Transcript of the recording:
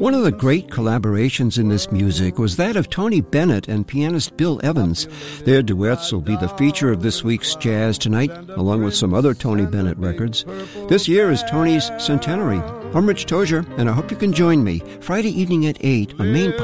One of the great collaborations in this music was that of Tony Bennett and pianist Bill Evans. Their duets will be the feature of this week's Jazz Tonight, along with some other Tony Bennett records. This year is Tony's centenary. I'm Rich Tozier, and I hope you can join me Friday evening at 8 on Main